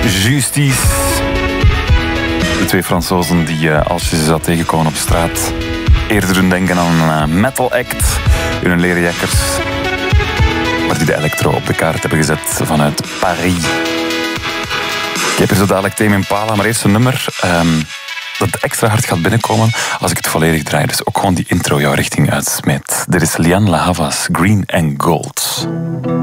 Justice. De twee Fransozen die, als je ze zou tegenkomen op straat, eerder doen denken aan een metal act in hun leren jakkers, maar die de electro op de kaart hebben gezet vanuit Paris. Ik heb hier zo dadelijk Tame Impala, maar eerst een nummer dat extra hard gaat binnenkomen als ik het volledig draai. Dus ook gewoon die intro jouw richting uitsmeet. Dit is Lianne La Havas, Green and Gold.